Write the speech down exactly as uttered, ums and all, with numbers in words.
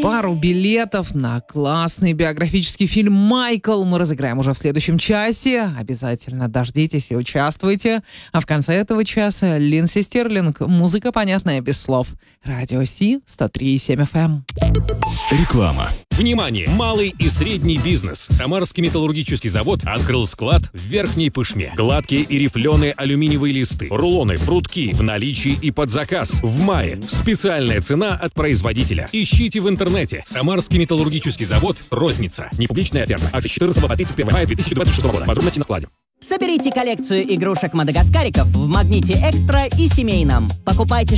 Пару билетов на классный биографический фильм «Майкл» мы разыграем уже в следующем часе. Обязательно дождитесь и участвуйте. А в конце этого часа Линдси Стирлинг. Музыка, понятная без слов. Радио Си сто три и семь эф эм. Реклама. Внимание! Малый и средний бизнес. Самарский металлургический завод открыл склад в Верхней Пышме. Гладкие и рифленые алюминиевые листы, рулоны, прутки в наличии и под заказ. В мае. Специальная цена от производителя. Ищите в интернете. Самарский металлургический завод. Розница. Непубличная оферта. Акция с четырнадцатого по тридцать первое мая две тысячи двадцать шестого года. Подробности на складе. Соберите коллекцию игрушек-мадагаскариков в «Магните Экстра» и семейном. Покупайте